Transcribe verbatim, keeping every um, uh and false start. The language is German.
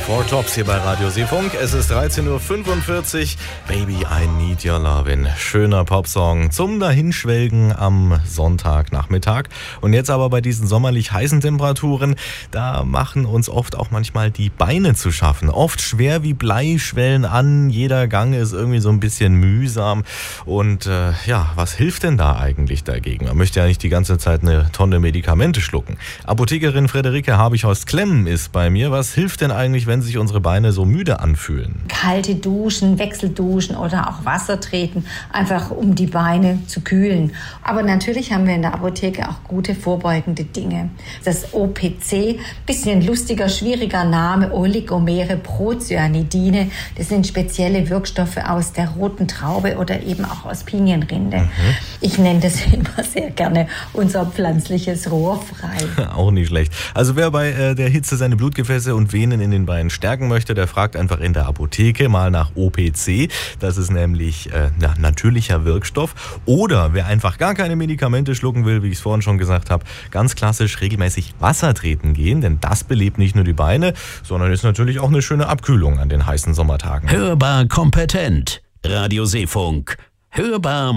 Four Tops hier bei Radio Seefunk. Es ist dreizehn Uhr fünfundvierzig. Baby, I need your lovin'. Schöner Popsong zum Dahinschwelgen am Sonntagnachmittag. Und jetzt aber bei diesen sommerlich heißen Temperaturen, da machen uns oft auch manchmal die Beine zu schaffen. Oft schwer wie Blei, schwellen an. Jeder Gang ist irgendwie so ein bisschen mühsam. Und äh, ja, was hilft denn da eigentlich dagegen? Man möchte ja nicht die ganze Zeit eine Tonne Medikamente schlucken. Apothekerin Friederike Habichhorst-Klemm ist bei mir. Was hilft denn eigentlich, wenn sich unsere Beine so müde anfühlen? Kalte Duschen, Wechselduschen oder auch Wasser treten, einfach um die Beine zu kühlen. Aber natürlich haben wir in der Apotheke auch gute vorbeugende Dinge. Das O P C, bisschen lustiger, schwieriger Name, Oligomere Procyanidine. Das sind spezielle Wirkstoffe aus der roten Traube oder eben auch aus Pinienrinde. Mhm. Ich nenne das immer sehr gerne unser pflanzliches Rohr frei. Auch nicht schlecht. Also wer bei äh, der Hitze seine Blutgefäße und Venen in den Beinen stärken möchte, der fragt einfach in der Apotheke mal nach O P C. Das ist nämlich äh, ja, natürlicher Wirkstoff. Oder wer einfach gar keine Medikamente schlucken will, wie ich es vorhin schon gesagt habe, ganz klassisch regelmäßig Wasser treten gehen, denn das belebt nicht nur die Beine, sondern ist natürlich auch eine schöne Abkühlung an den heißen Sommertagen. Hörbar kompetent. Radio Seefunk. Hörbar